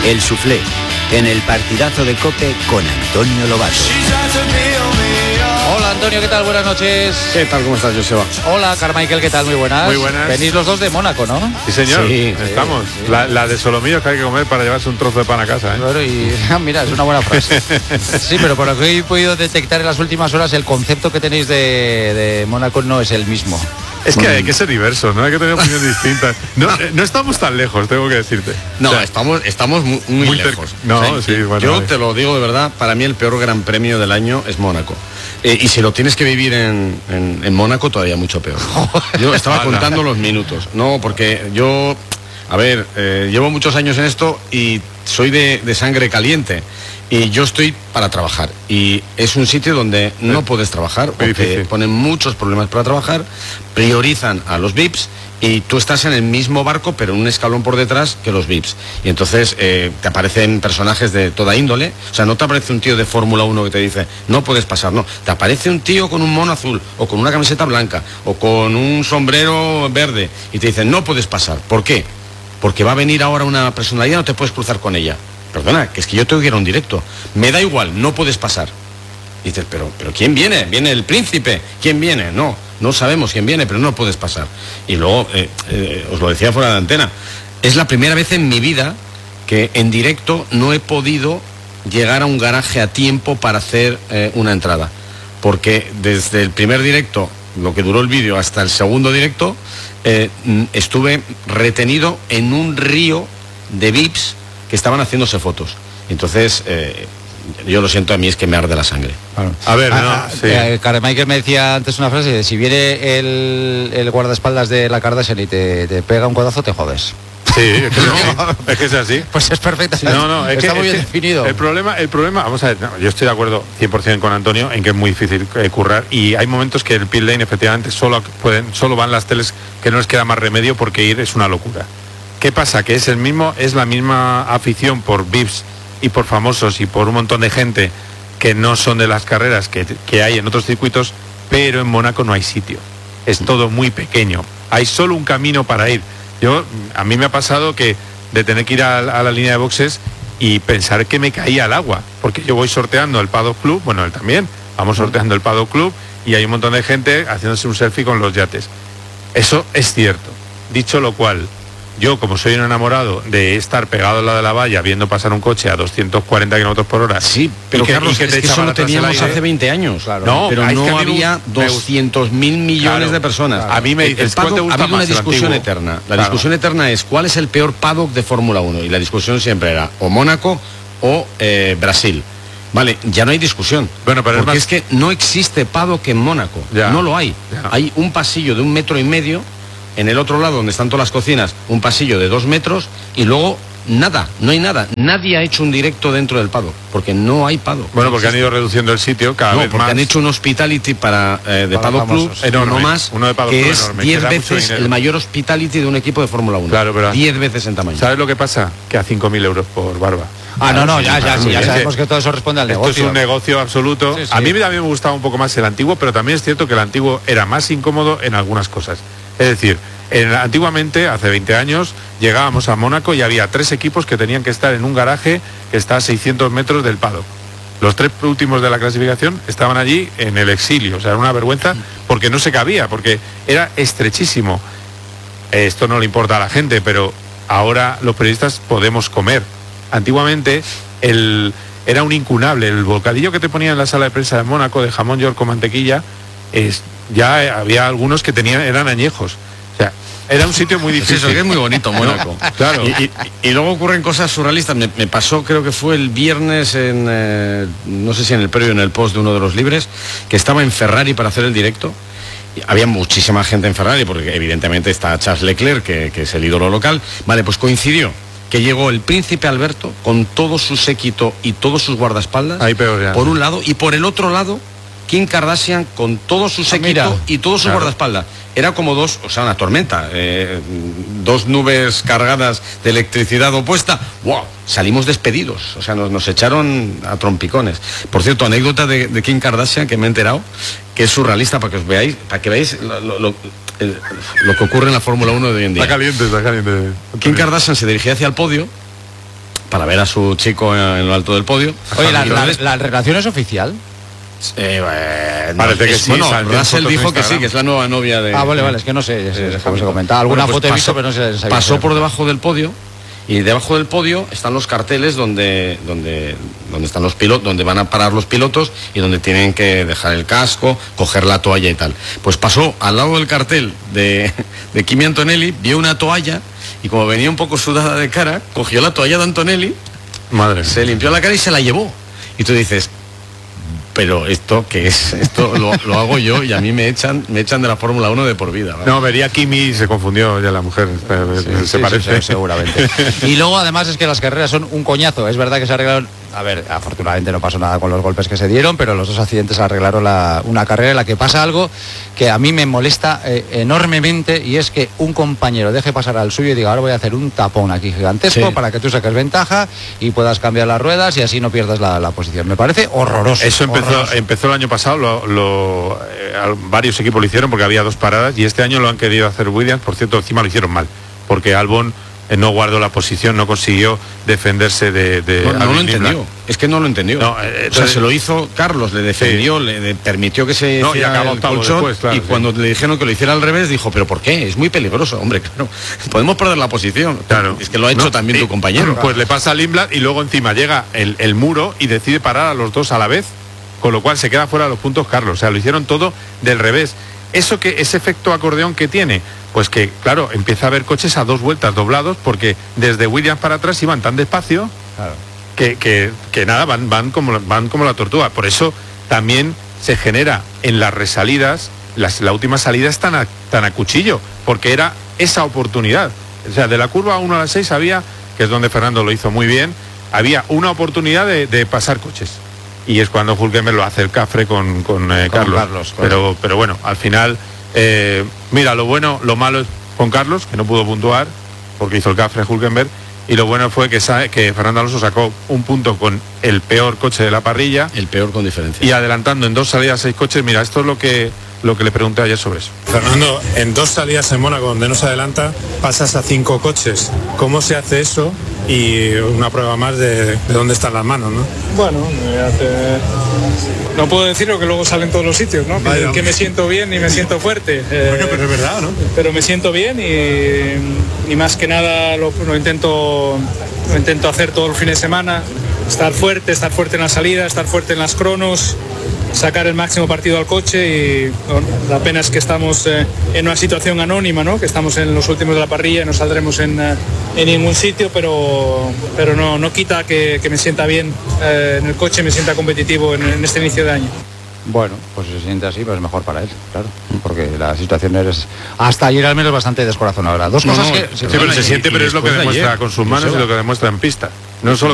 El Suflé, en el partidazo de COPE con Antonio Lobato. Hola Antonio, ¿qué tal? Buenas noches. ¿Qué tal? ¿Cómo estás, Joseba? Hola Carmichael, ¿qué tal? Muy buenas. Muy buenas. Venís los dos de Mónaco, ¿no? Sí, señor. Sí, estamos. sí. La de Solomillos que hay que comer para llevarse un trozo de pan a casa, ¿eh? Claro, y mira, es una buena frase. Sí, pero por lo que he podido detectar en las últimas horas, el concepto que tenéis de Mónaco no es el mismo. Es que hay que ser diversos, ¿no? Hay que tener opiniones distintas. No estamos tan lejos, tengo que decirte. No, O sea, estamos muy muy lejos. cerca. No, sí, bueno, yo vale. te lo digo de verdad, para mí el peor gran premio del año es Mónaco. Y si lo tienes que vivir en Mónaco, todavía mucho peor. Yo estaba contando los minutos. No, porque yo, a ver, llevo muchos años en esto y soy de sangre caliente. Y yo estoy para trabajar. Y es un sitio donde no puedes trabajar, porque ponen muchos problemas para trabajar, priorizan a los VIPs, y tú estás en el mismo barco, pero en un escalón por detrás que los VIPs. Y entonces te aparecen personajes de toda índole. O sea, no te aparece un tío de Fórmula 1 que te dice, no puedes pasar, no. Te aparece un tío con un mono azul, o con una camiseta blanca, o con un sombrero verde, y te dicen, no puedes pasar. ¿Por qué? Porque va a venir ahora una personalidad, no te puedes cruzar con ella. Perdona, que es que yo tengo que ir a un directo. Me da igual, no puedes pasar. Y dices, pero ¿quién viene? ¿Viene el príncipe? ¿Quién viene? No sabemos quién viene, pero no puedes pasar. Y luego, os lo decía fuera de antena, es la primera vez en mi vida que en directo no he podido llegar a un garaje a tiempo para hacer una entrada. Porque desde el primer directo, lo que duró el vídeo, hasta el segundo directo, estuve retenido en un río de VIPs que estaban haciéndose fotos. Entonces, yo lo siento, a mí es que me arde la sangre. Claro. A ver, sí. Carmichael me decía antes una frase, si viene el guardaespaldas de la Kardashian y te pega un codazo, te jodes. Sí, es que es así. Pues es perfecto. No, es está que, muy bien definido. El problema, vamos a ver, yo estoy de acuerdo 100% con Antonio en que es muy difícil currar, y hay momentos que el pit lane efectivamente solo van las teles, que no les queda más remedio, porque ir es una locura. ¿Qué pasa? Que es la misma afición por VIPs y por famosos y por un montón de gente que no son de las carreras que hay en otros circuitos, pero en Mónaco no hay sitio. Es todo muy pequeño. Hay solo un camino para ir. A mí me ha pasado que de tener que ir a la línea de boxes y pensar que me caía al agua, porque yo voy sorteando el Paddock Club, bueno, él también, vamos sorteando el Paddock Club, y hay un montón de gente haciéndose un selfie con los yates. Eso es cierto. Dicho lo cual, yo, como soy un enamorado de estar pegado al lado de la valla viendo pasar un coche a 240 kilómetros por hora. Sí, pero Carlos, es que eso lo teníamos hace 20 años. Claro. No, pero no es que había 200.000 millones de personas. Claro. A mí me dices, ¿cuál te gusta ha habido más, una discusión el eterna. La discusión eterna es cuál es el peor paddock de Fórmula 1. Y la discusión siempre era o Mónaco o Brasil. Vale, ya no hay discusión. Bueno, pero porque es que no existe paddock en Mónaco. Ya. No lo hay. Ya. Hay un pasillo de 1,5 metros. En el otro lado, donde están todas las cocinas, un pasillo de 2 metros, y luego nada, no hay nada. Nadie ha hecho un directo dentro del paddock, porque no hay paddock. Bueno, porque han ido reduciendo el sitio cada vez porque más. han hecho un hospitality para de Paddock Club, enorme, uno más, uno de Paddock que Club es enorme, 10 que da mucho veces dinero. el mayor hospitality de un equipo de Fórmula 1. Claro, pero 10 veces en tamaño. ¿Sabes lo que pasa? Que a 5.000 euros por barba. Ya sabemos que todo eso responde al Esto negocio. es un negocio absoluto. Sí, sí. A mí también me gustaba un poco más el antiguo, pero también es cierto que el antiguo era más incómodo en algunas cosas. Es decir, antiguamente, hace 20 años, llegábamos a Mónaco y había 3 equipos que tenían que estar en un garaje que está a 600 metros del paddock. Los 3 últimos de la clasificación estaban allí en el exilio. O sea, era una vergüenza porque no se cabía, porque era estrechísimo. Esto no le importa a la gente, pero ahora los periodistas podemos comer. Antiguamente era un incunable. El bocadillo que te ponían en la sala de prensa de Mónaco de jamón york con mantequilla, ya había algunos que eran añejos. O sea, era un sitio muy difícil. Eso que es muy bonito, Mónaco. Claro. Y luego ocurren cosas surrealistas. Me pasó, creo que fue el viernes, no sé si en el previo o en el post de uno de los libres, que estaba en Ferrari para hacer el directo. Había muchísima gente en Ferrari, porque evidentemente está Charles Leclerc, que es el ídolo local. Vale, pues coincidió que llegó el príncipe Alberto con todo su séquito y todos sus guardaespaldas, ahí peor ya. por un lado, y por el otro lado Kim Kardashian con todo su séquito y todo su guardaespaldas. Era como una tormenta, 2 nubes cargadas de electricidad opuesta. ¡Wow! Salimos despedidos, o sea, nos echaron a trompicones. Por cierto, anécdota de Kim Kardashian que me he enterado, que es surrealista, para que os veáis, para que veáis lo que ocurre en la Fórmula 1 de hoy en día. Está caliente. Kim Kardashian se dirigía hacia el podio para ver a su chico en lo alto del podio. Oye, ¿la relación es oficial? Parece que sí. Bueno, saldrían Russell fotos en dijo que Instagram. sí, que es la nueva novia de... Vale, es que no sé, cómo se comentaba. Alguna Bueno, pues foto he visto, pero no sé. pasó por debajo del podio, y debajo del podio están los carteles donde están los pilotos, donde van a parar los pilotos y donde tienen que dejar el casco, coger la toalla y tal. Pues pasó al lado del cartel de Kimi Antonelli, vio una toalla y como venía un poco sudada de cara, cogió la toalla de Antonelli, se limpió la cara y se la llevó. Y tú dices, pero esto ¿qué es? Esto lo hago yo y a mí me echan de la Fórmula 1 de por vida, ¿vale? No, vería a Kimi y se confundió ya la mujer, se parece. Sí, seguramente. Y luego además es que las carreras son un coñazo. Es verdad que se arreglaron, a ver, afortunadamente no pasó nada con los golpes que se dieron, pero los dos accidentes arreglaron una carrera en la que pasa algo que a mí me molesta enormemente, y es que un compañero deje pasar al suyo y diga, ahora voy a hacer un tapón aquí gigantesco para que tú saques ventaja y puedas cambiar las ruedas y así no pierdas la posición. Me parece horroroso. Eso empezó el año pasado, varios equipos lo hicieron porque había 2 paradas, y este año lo han querido hacer Williams. Por cierto, encima lo hicieron mal, porque Albon no guardó la posición, no consiguió defenderse de no lo entendió. Es que no lo entendió. O sea, se lo hizo Carlos, le defendió, le permitió que se hiciera y acabó el colchón, después, claro, y cuando le dijeron que lo hiciera al revés, dijo, ¿pero por qué? Es muy peligroso, hombre, claro. Podemos perder la posición. Claro. Es que lo ha hecho también tu compañero. Pues le pasa a Lindblad y luego encima llega el muro y decide parar a los dos a la vez, con lo cual se queda fuera de los puntos Carlos. O sea, lo hicieron todo del revés. Ese efecto acordeón que tiene, pues que, claro, empieza a haber coches a 2 vueltas doblados, porque desde Williams para atrás iban tan despacio, claro, que nada, van como la tortuga. Por eso también se genera en las resalidas, la última salida es tan a cuchillo, porque era esa oportunidad. O sea, de la curva 1 a la 6 había, que es donde Fernando lo hizo muy bien, había una oportunidad de pasar coches. Y es cuando Hülkenberg lo hace el cafre con Carlos. Claro. Pero bueno, al final, mira, lo malo es con Carlos, que no pudo puntuar porque hizo el cafre Hülkenberg, y lo bueno fue que Fernando Alonso sacó un punto con el peor coche de la parrilla. El peor con diferencia. Y adelantando en 2 salidas 6 coches. Mira, esto es lo que le pregunté ayer sobre eso. Fernando, en 2 salidas en Mónaco donde no se adelanta, pasas a 5 coches. ¿Cómo se hace eso? Y una prueba más de dónde están las manos, ¿no? Bueno, no puedo decirlo, que luego salen todos los sitios, ¿no? Que me siento bien y me siento fuerte. Bueno, pero es verdad, ¿no? Pero me siento bien y más que nada lo intento hacer todo el fin de semana. Estar fuerte en la salida, estar fuerte en las cronos, sacar el máximo partido al coche. Y bueno, la pena es que estamos en una situación anónima, ¿no? Que estamos en los últimos de la parrilla y no saldremos en ningún sitio, pero no quita que me sienta bien en el coche, me sienta competitivo en este inicio de año. Bueno, pues si se siente así, pues mejor para él, claro, porque la situación es, hasta ayer al menos, bastante descorazonadora. Dos cosas que... Sí, pero se siente, pero es lo que demuestra con sus manos y lo que demuestra en pista. No solo